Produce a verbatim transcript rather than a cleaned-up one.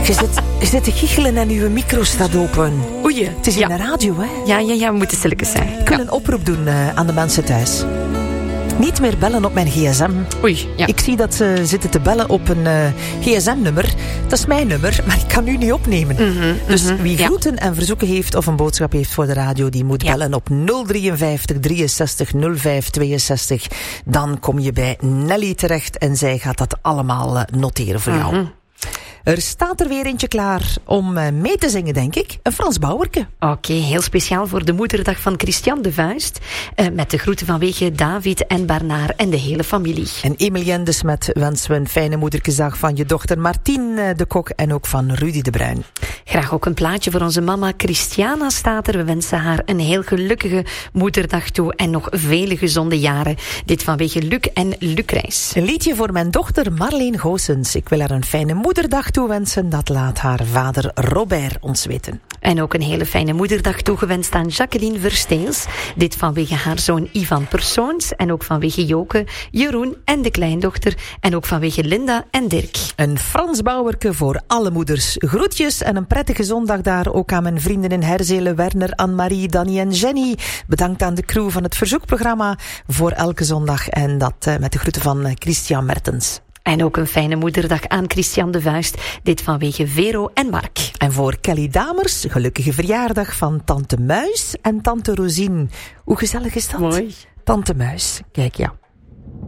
Je zit, je zit te giechelen en uw micro staat open. Oei. Het is in ja. de radio, hè? Ja, ja, ja, we moeten stilletjes zijn. Ik wil Ja. een oproep doen uh, aan de mensen thuis. Niet meer bellen op mijn gsm. Oei, ja. Ik zie dat ze zitten te bellen op een uh, gsm-nummer. Dat is mijn nummer, maar ik kan u niet opnemen. Mm-hmm, dus mm-hmm, wie ja. groeten en verzoeken heeft of een boodschap heeft voor de radio, die moet Ja. bellen op nul drieënvijftig drieënzestig nul vijf tweeënzestig. Dan kom je bij Nelly terecht en zij gaat dat allemaal uh, noteren voor jou. Mm-hmm. Er staat er weer eentje klaar om uh, mee te zingen, denk ik. Een Frans Bauwerke. Oké, okay, heel speciaal voor de moederdag van Christian de Vuist. Uh, met de groeten vanwege David en Bernard en de hele familie. En Emilien de Smet wensen we een fijne moederkesdag van je dochter Martien de Kok en ook van Rudy de Bruin. Graag ook een plaatje voor onze mama Christiana staat er. We wensen haar een heel gelukkige moederdag toe en nog vele gezonde jaren. Dit vanwege Luc en Lucrijs. Een liedje voor mijn dochter Marleen Goossens. Ik wil haar een fijne moederdag toewensen. Dat laat haar vader Robert ons weten. En ook een hele fijne moederdag toegewenst aan Jacqueline Versteels. Dit vanwege haar zoon Ivan Persoons. En ook vanwege Joke, Jeroen en de kleindochter. En ook vanwege Linda en Dirk. Een Frans Bauwerke voor alle moeders. Groetjes en een prettige zondag daar. Ook aan mijn vrienden in Herzelen, Werner, Anne-Marie, Danny en Jenny. Bedankt aan de crew van het verzoekprogramma voor elke zondag. En dat uh, met de groeten van uh, Christian Mertens. En ook een fijne moederdag aan Christian de Vuist. Dit vanwege Vero en Mark. En voor Kelly Damers, gelukkige verjaardag van Tante Muis en Tante Rosine. Hoe gezellig is dat? Mooi. Tante Muis, kijk ja.